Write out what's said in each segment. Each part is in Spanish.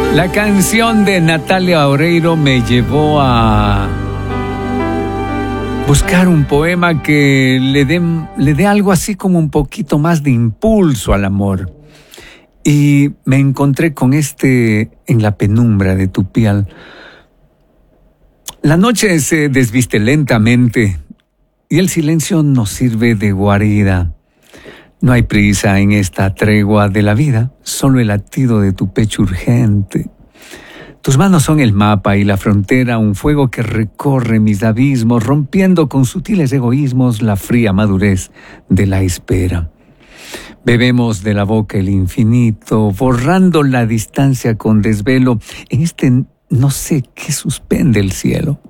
La canción de Natalia Oreiro me llevó a buscar un poema que le dé algo así como un poquito más de impulso al amor. Y me encontré con en la penumbra de tu piel. La noche se desviste lentamente y el silencio nos sirve de guarida. No hay prisa en esta tregua de la vida, solo el latido de tu pecho urgente. Tus manos son el mapa y la frontera, un fuego que recorre mis abismos, rompiendo con sutiles egoísmos la fría madurez de la espera. Bebemos de la boca el infinito, borrando la distancia con desvelo, en no sé qué suspende el cielo.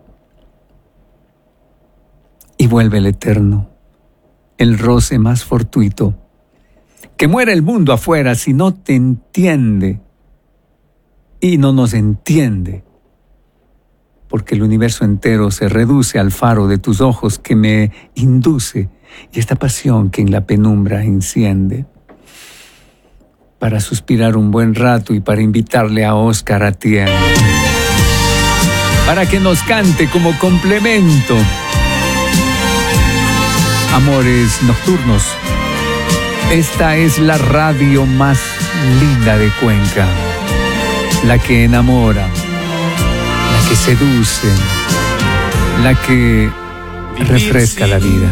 Y vuelve el eterno, el roce más fortuito. Que muera el mundo afuera si no te entiende y no nos entiende, porque el universo entero se reduce al faro de tus ojos que me induce y esta pasión que en la penumbra enciende. Para suspirar un buen rato y para invitarle a Oscar Atienza, para que nos cante como complemento. Amores nocturnos, esta es la radio más linda de Cuenca, la que enamora, la que seduce, la que refresca la vida.